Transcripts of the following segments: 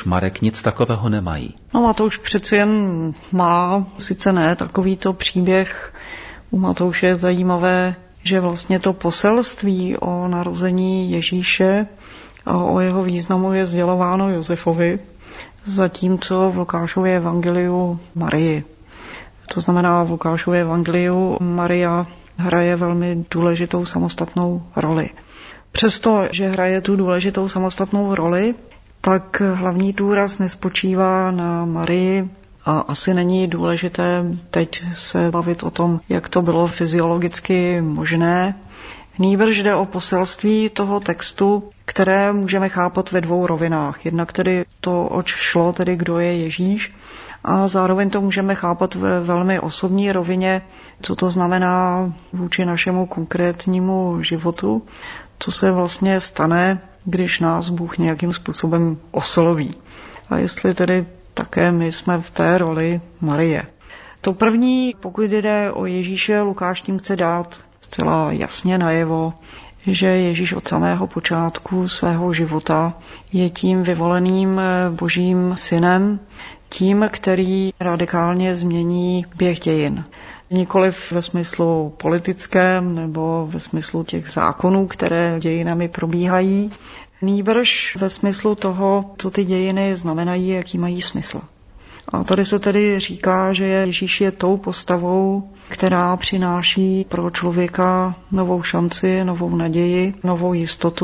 Matouš, Marek nic takového nemají. No Matouš přeci jen má, sice ne takovýto příběh. U Matouše je zajímavé, že vlastně to poselství o narození Ježíše a o jeho významu je sdělováno Josefovi, zatímco v Lukášově evangeliu Marii. To znamená, v Lukášově evangeliu Maria hraje velmi důležitou samostatnou roli. Přesto, že hraje tu důležitou samostatnou roli, tak hlavní důraz nespočívá na Marii a asi není důležité teď se bavit o tom, jak to bylo fyziologicky možné. Nýbrž jde o poselství toho textu, které můžeme chápat ve dvou rovinách. Jednak tedy to, oč šlo, tedy kdo je Ježíš, a zároveň to můžeme chápat ve velmi osobní rovině, co to znamená vůči našemu konkrétnímu životu, co se vlastně stane, když nás Bůh nějakým způsobem osloví. A jestli tedy také my jsme v té roli Marie. To první, pokud jde o Ježíše, Lukáš tím chce dát zcela jasně najevo, že Ježíš od samého počátku svého života je tím vyvoleným Božím synem, tím, který radikálně změní běh dějin. Nikoliv ve smyslu politickém nebo ve smyslu těch zákonů, které dějinami probíhají, nýbrž ve smyslu toho, co ty dějiny znamenají, jaký mají smysl. A tady se tedy říká, že Ježíš je tou postavou, která přináší pro člověka novou šanci, novou naději, novou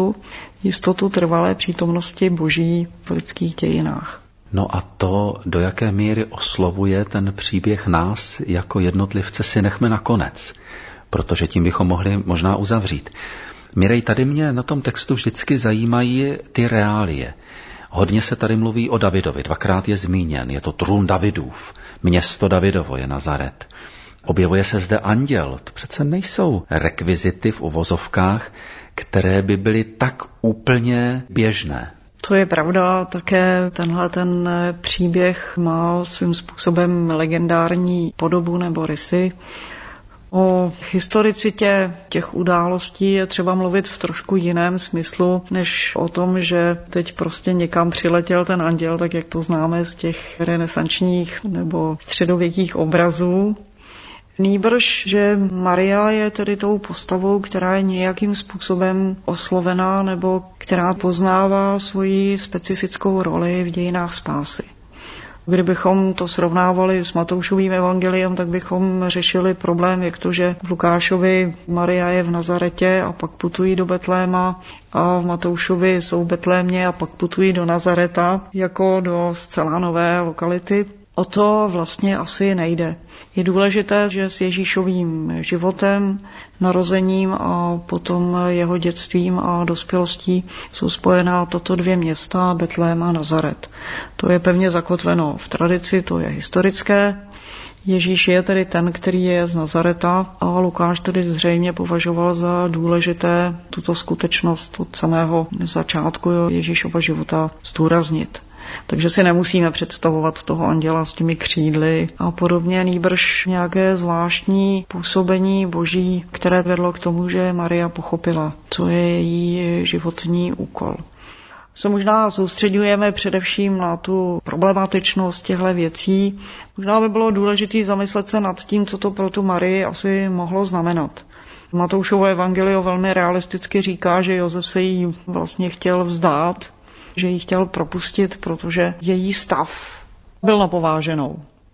jistotu trvalé přítomnosti Boží v lidských dějinách. No a to, do jaké míry oslovuje ten příběh nás jako jednotlivce, si nechme na konec, protože tím bychom mohli možná uzavřít. Mirej, tady mě na tom textu vždycky zajímají ty reálie. Hodně se tady mluví o Davidovi, dvakrát je zmíněn, je to trůn Davidův, město Davidovo je Nazaret. Objevuje se zde anděl, to přece nejsou rekvizity v uvozovkách, které by byly tak úplně běžné. To je pravda, také ten příběh má svým způsobem legendární podobu nebo rysy. O historicitě těch událostí je třeba mluvit v trošku jiném smyslu, než o tom, že teď prostě někam přiletěl ten anděl, tak jak to známe z těch renesančních nebo středověkých obrazů. Nýbrž, že Maria je tedy tou postavou, která je nějakým způsobem oslovená nebo která poznává svoji specifickou roli v dějinách spásy. Kdybychom to srovnávali s Matoušovým evangeliem, tak bychom řešili problém, jak to, že v Lukášovi Maria je v Nazaretě a pak putují do Betléma a v Matoušovi jsou v Betlémě a pak putují do Nazareta jako do zcela nové lokality. O to vlastně asi nejde. Je důležité, že s Ježíšovým životem, narozením a potom jeho dětstvím a dospělostí jsou spojená tato dvě města, Betlém a Nazaret. To je pevně zakotveno v tradici, to je historické. Ježíš je tedy ten, který je z Nazareta a Lukáš tedy zřejmě považoval za důležité tuto skutečnost od samého začátku Ježíšova života zdůraznit. Takže si nemusíme představovat toho anděla s těmi křídly a podobně, nýbrž nějaké zvláštní působení Boží, které vedlo k tomu, že Maria pochopila, co je její životní úkol. Se možná soustředujeme především na tu problematičnost těchto věcí. Možná by bylo důležité zamyslet se nad tím, co to pro tu Marii asi mohlo znamenat. Matoušovo evangelio velmi realisticky říká, že Josef se jí vlastně chtěl vzdát, že ji chtěl propustit, protože její stav byl na pováženou.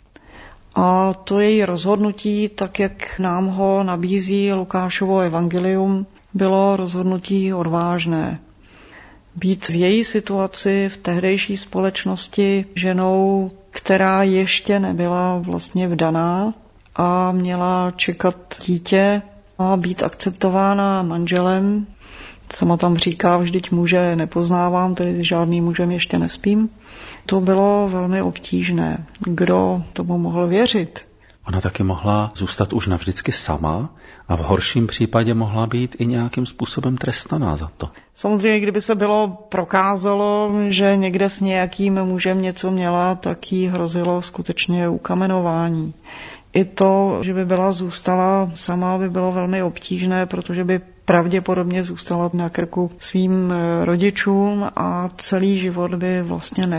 A to její rozhodnutí, tak jak nám ho nabízí Lukášovo evangelium, bylo rozhodnutí odvážné. Být v její situaci, v tehdejší společnosti ženou, která ještě nebyla vlastně vdaná a měla čekat dítě a být akceptována manželem. Sama tam říká, vždyť muže nepoznávám, tedy žádným mužem ještě nespím. To bylo velmi obtížné. Kdo tomu mohl věřit? Ona taky mohla zůstat už navždycky sama a v horším případě mohla být i nějakým způsobem trestaná za to. Samozřejmě, kdyby se bylo prokázalo, že někde s nějakým mužem něco měla, tak jí hrozilo skutečně ukamenování. I to, že by byla zůstala sama, by bylo velmi obtížné, protože by pravděpodobně zůstala na krku svým rodičům a celý život by vlastně nesla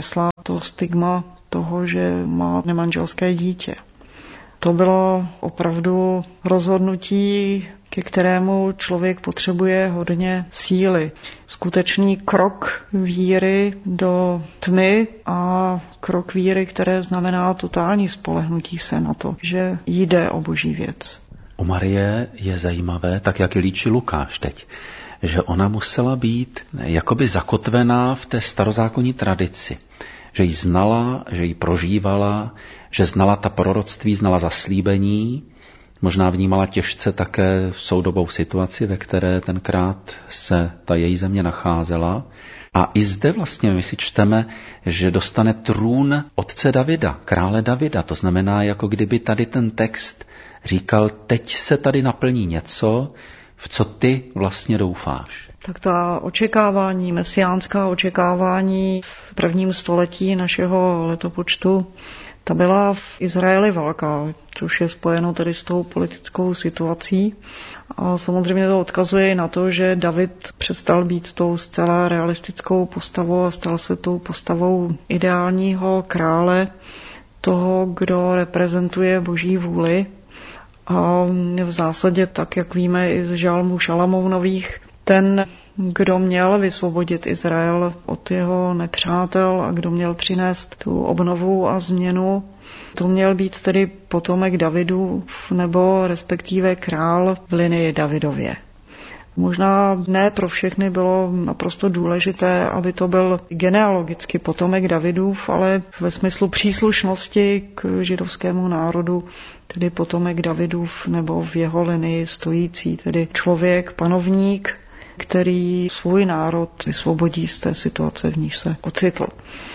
to stigma toho, že má nemanželské dítě. To bylo opravdu rozhodnutí, ke kterému člověk potřebuje hodně síly. Skutečný krok víry do tmy a krok víry, které znamená totální spolehnutí se na to, že jde o boží věc. U Marie je zajímavé, tak jak ji líčí Lukáš teď, že ona musela být jakoby zakotvená v té starozákonní tradici. Že ji znala, že ji prožívala, že znala ta proroctví, znala zaslíbení, možná vnímala těžce také soudobou situaci, ve které tenkrát se ta její země nacházela. A i zde vlastně my si čteme, že dostane trůn otce Davida, krále Davida. To znamená, jako kdyby tady ten text říkal, teď se tady naplní něco, v co ty vlastně doufáš. Tak ta očekávání, mesiánská očekávání v prvním století našeho letopočtu, ta byla v Izraeli velká, což je spojeno tedy s tou politickou situací. A samozřejmě to odkazuje i na to, že David přestal být tou zcela realistickou postavou a stal se tou postavou ideálního krále, toho, kdo reprezentuje boží vůli. A v zásadě, tak jak víme i z žalmů Šalamounových, ten, kdo měl vysvobodit Izrael od jeho nepřátel a kdo měl přinést tu obnovu a změnu, to měl být tedy potomek Davidův nebo respektive král v linii Davidově. Možná ne pro všechny bylo naprosto důležité, aby to byl genealogicky potomek Davidův, ale ve smyslu příslušnosti k židovskému národu, tedy potomek Davidův nebo v jeho linii stojící, tedy člověk, panovník, který svůj národ vysvobodí z té situace, v níž se ocitl.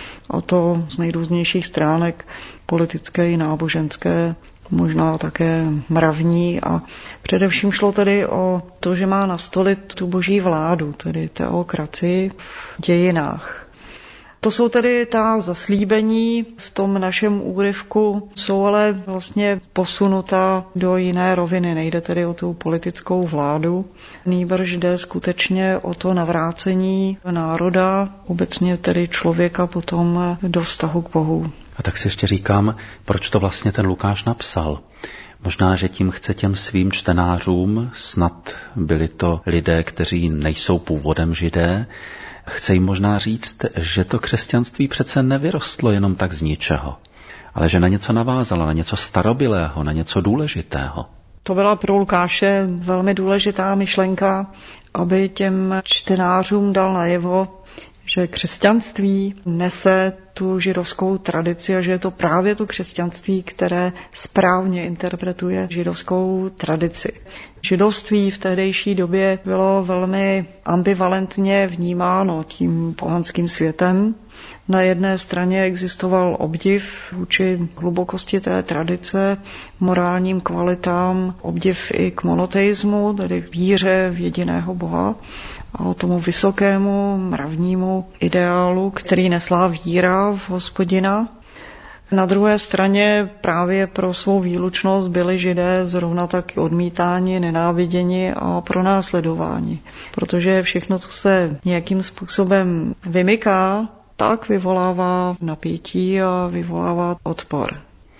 A to z nejrůznějších stránek, politické i náboženské, možná také mravní. A především šlo tedy o to, že má nastolit tu boží vládu, tedy teokracii v dějinách. To jsou tedy ta zaslíbení v tom našem úryvku, jsou ale vlastně posunuta do jiné roviny. Nejde tedy o tu politickou vládu, nýbrž jde skutečně o to navrácení národa, obecně tedy člověka potom do vztahu k Bohu. A tak si ještě říkám, proč to vlastně ten Lukáš napsal. Možná, že tím chce těm svým čtenářům, snad byli to lidé, kteří nejsou původem Židé, chce jim možná říct, že to křesťanství přece nevyrostlo jenom tak z ničeho, ale že na něco navázalo, na něco starobylého, na něco důležitého. To byla pro Lukáše velmi důležitá myšlenka, aby těm čtenářům dal najevo, že křesťanství nese tu židovskou tradici a že je to právě to křesťanství, které správně interpretuje židovskou tradici. Židovství v tehdejší době bylo velmi ambivalentně vnímáno tím pohanským světem. Na jedné straně existoval obdiv vůči hlubokosti té tradice, morálním kvalitám, obdiv i k monoteismu, tedy víře v jediného Boha, a o tomu vysokému mravnímu ideálu, který nesla víra v Hospodina. Na druhé straně právě pro svou výlučnost byli Židé zrovna tak odmítáni, nenáviděni a pronásledováni. Protože všechno, co se nějakým způsobem vymyká, tak vyvolává napětí a vyvolává odpor.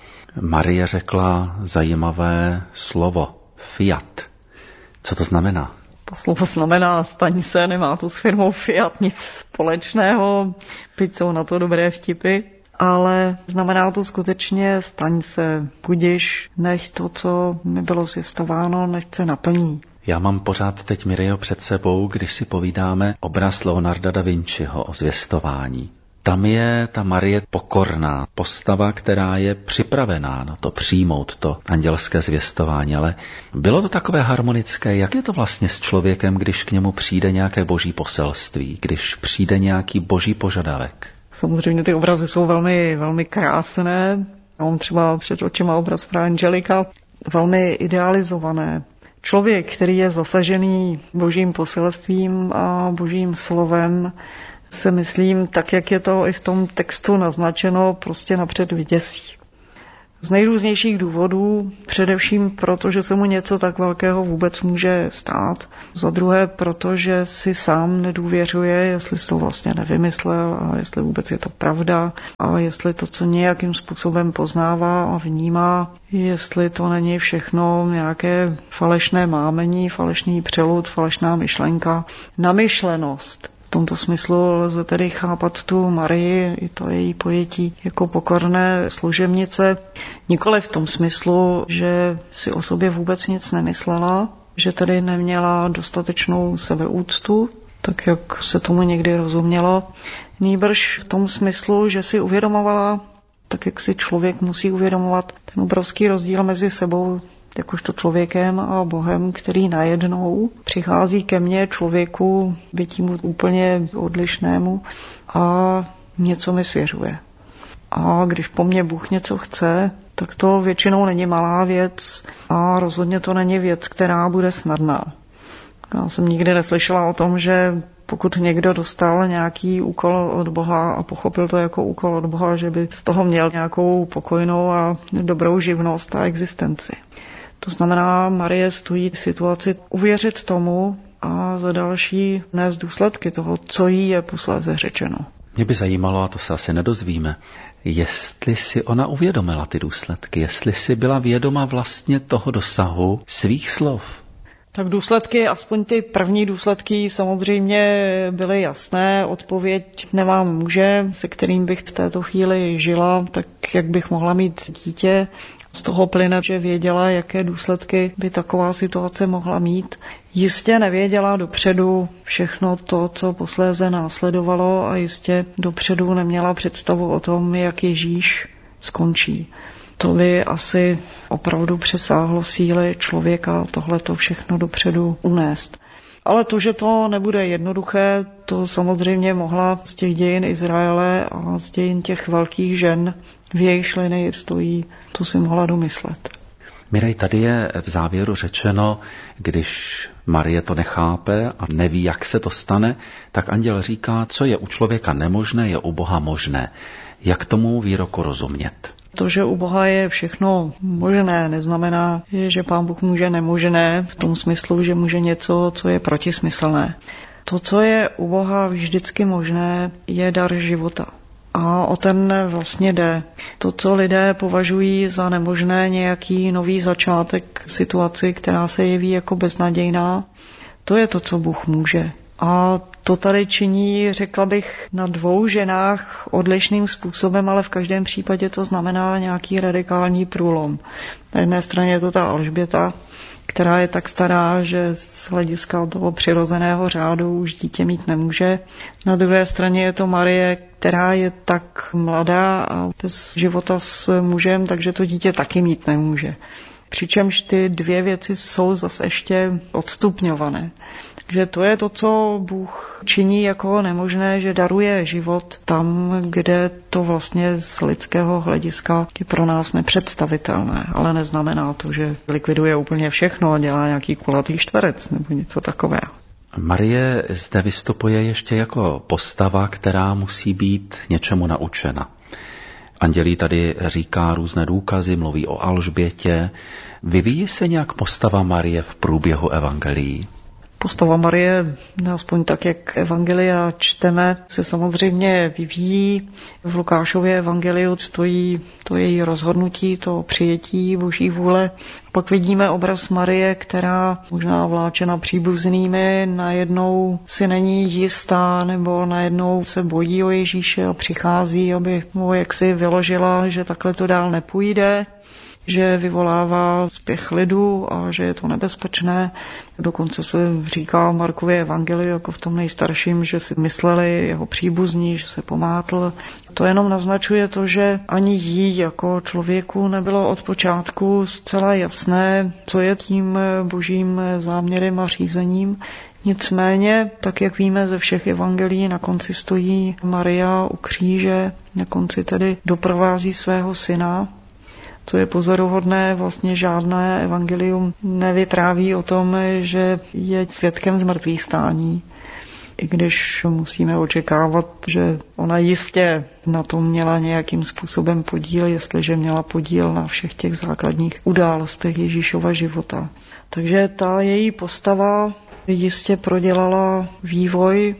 Marie řekla zajímavé slovo Fiat. Co to znamená? To slovo znamená staň se, nemá to s firmou Fiat nic společného, byť jsou na to dobré vtipy, ale znamená to skutečně staň se, budiš, nech to, co mi bylo zvěstováno, nech se naplní. Já mám pořád teď, Mirejo, před sebou, když si povídáme obraz Leonarda da Vinciho o zvěstování. Tam je ta Marie pokorná, postava, která je připravená na to přijmout to andělské zvěstování. Ale bylo to takové harmonické, jak je to vlastně s člověkem, když k němu přijde nějaké boží poselství, když přijde nějaký boží požadavek? Samozřejmě ty obrazy jsou velmi, velmi krásné. Já mám třeba před očima obraz fra Angelika, velmi idealizované. Člověk, který je zasažený božím poselstvím a božím slovem, se myslím, tak jak je to i v tom textu naznačeno, prostě napřed vyděsí. Z nejrůznějších důvodů, především proto, že se mu něco tak velkého vůbec může stát. Za druhé, protože si sám nedůvěřuje, jestli to vlastně nevymyslel a jestli vůbec je to pravda a jestli to, co nějakým způsobem poznává a vnímá, jestli to není všechno nějaké falešné mámení, falešný přelud, falešná myšlenka, namyšlenost. V tomto smyslu lze tedy chápat tu Marii, i to její pojetí jako pokorné služebnice, nikoli v tom smyslu, že si o sobě vůbec nic nemyslela, že tedy neměla dostatečnou sebeúctu, tak jak se tomu někdy rozumělo, nýbrž v tom smyslu, že si uvědomovala, tak jak si člověk musí uvědomovat, ten obrovský rozdíl mezi sebou, jakožto člověkem a Bohem, který najednou přichází ke mně, člověku, bytímu úplně odlišnému, a něco mi svěřuje. A když po mně Bůh něco chce, tak to většinou není malá věc a rozhodně to není věc, která bude snadná. Já jsem nikdy neslyšela o tom, že pokud někdo dostal nějaký úkol od Boha a pochopil to jako úkol od Boha, že by z toho měl nějakou pokojnou a dobrou živnost a existenci. To znamená, Marie stojí v situaci uvěřit tomu a za další nést důsledky toho, co jí je posléze řečeno. Mě by zajímalo, a to se asi nedozvíme, jestli si ona uvědomila ty důsledky, jestli si byla vědoma vlastně toho dosahu svých slov. Tak důsledky, aspoň ty první důsledky samozřejmě byly jasné. Odpověď: nemám muže, se kterým bych v této chvíli žila, tak jak bych mohla mít dítě. Z toho plyne, že věděla, jaké důsledky by taková situace mohla mít. Jistě nevěděla dopředu všechno to, co posléze následovalo, a jistě dopředu neměla představu o tom, jak Ježíš skončí. To by asi opravdu přesáhlo síly člověka tohleto všechno dopředu unést. Ale to, že to nebude jednoduché, to samozřejmě mohla z těch dějin Izraele a z dějin těch velkých žen, v jejich linii stojí, to si mohla domyslet. Mirej, tady je v závěru řečeno, když Marie to nechápe a neví, jak se to stane, tak anděl říká, co je u člověka nemožné, je u Boha možné. Jak tomu výroku rozumět? To, že u Boha je všechno možné, neznamená, že Pán Bůh může nemožné v tom smyslu, že může něco, co je protismyslné. To, co je u Boha vždycky možné, je dar života. A o ten vlastně jde. To, co lidé považují za nemožné, nějaký nový začátek situaci, která se jeví jako beznadějná, to je to, co Bůh může. A to tady činí, řekla bych, na dvou ženách odlišným způsobem, ale v každém případě to znamená nějaký radikální průlom. Na jedné straně je to ta Alžběta, která je tak stará, že z hlediska toho přirozeného řádu už dítě mít nemůže. Na druhé straně je to Marie, která je tak mladá a bez života s mužem, takže to dítě taky mít nemůže. Přičemž ty dvě věci jsou zase ještě odstupňované. Takže to je to, co Bůh činí jako nemožné, že daruje život tam, kde to vlastně z lidského hlediska je pro nás nepředstavitelné. Ale neznamená to, že likviduje úplně všechno a dělá nějaký kulatý čtverec nebo něco takového. Marie zde vystupuje ještě jako postava, která musí být něčemu naučena. Andělí tady říká různé důkazy, mluví o Alžbětě. Vyvíjí se nějak postava Marie v průběhu evangelií? Postava Marie, aspoň tak, jak evangelia čteme, se samozřejmě vyvíjí. V Lukášově evangeliu stojí to její rozhodnutí, to přijetí Boží vůle. Pak vidíme obraz Marie, která možná vláčena příbuznými, najednou si není jistá nebo najednou se bojí o Ježíše a přichází, aby mu jaksi vyložila, že takhle to dál nepůjde, že vyvolává spěch lidu a že je to nebezpečné. Dokonce se říká Markově evangeliu jako v tom nejstarším, že si mysleli jeho příbuzní, že se pomátl. To jenom naznačuje to, že ani jí jako člověku nebylo od počátku zcela jasné, co je tím božím záměrem a řízením. Nicméně, tak jak víme ze všech evangelií, na konci stojí Maria u kříže, na konci tedy doprovází svého syna. Co je pozoruhodné, vlastně žádné evangelium nevypráví o tom, že je svědkem zmrtvýchvstání. i když musíme očekávat, že ona jistě na tom měla nějakým způsobem podíl, jestliže měla podíl na všech těch základních událostech Ježíšova života. Takže ta její postava jistě prodělala vývoj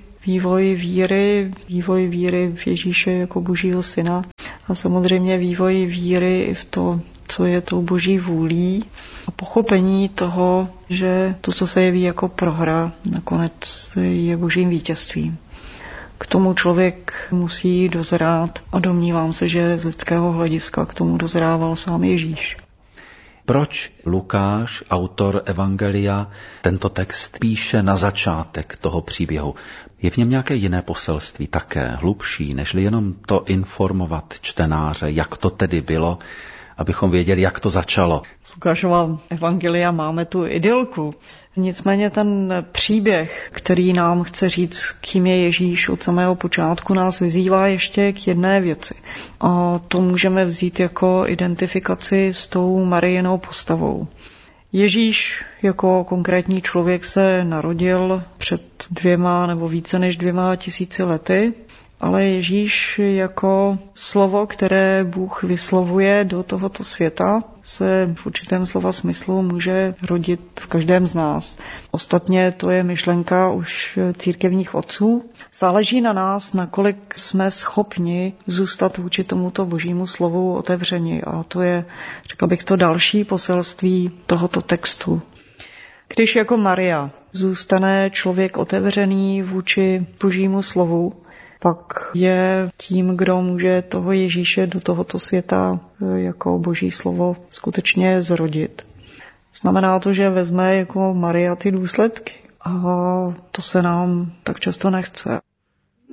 víry v Ježíše jako Božího syna a samozřejmě vývoj víry i v to, co je tou Boží vůlí a pochopení toho, že to, co se jeví jako prohra, nakonec je Božím vítězstvím. K tomu člověk musí dozrát a domnívám se, že z lidského hlediska k tomu dozrával sám Ježíš. Proč Lukáš, autor Evangelia, tento text píše na začátek toho příběhu? Je v něm nějaké jiné poselství, také hlubší, nežli jenom to informovat čtenáře, jak to tedy bylo, abychom věděli, jak to začalo? Z Lukášova Evangelia máme tu idylku. Nicméně ten příběh, který nám chce říct, kým je Ježíš od samého počátku, nás vyzývá ještě k jedné věci. A to můžeme vzít jako identifikaci s tou Mariinou postavou. Ježíš jako konkrétní člověk se narodil před 2 nebo více než 2000 lety, ale Ježíš jako slovo, které Bůh vyslovuje do tohoto světa, se v určitém slova smyslu může rodit v každém z nás. Ostatně to je myšlenka už církevních otců. Záleží na nás, nakolik jsme schopni zůstat vůči tomuto Božímu slovu otevřeni. A to je, řekla bych, to další poselství tohoto textu. Když jako Maria zůstane člověk otevřený vůči Božímu slovu, pak je tím, kdo může toho Ježíše do tohoto světa jako Boží slovo skutečně zrodit. Znamená to, že vezme jako Maria ty důsledky. A to se nám tak často nechce.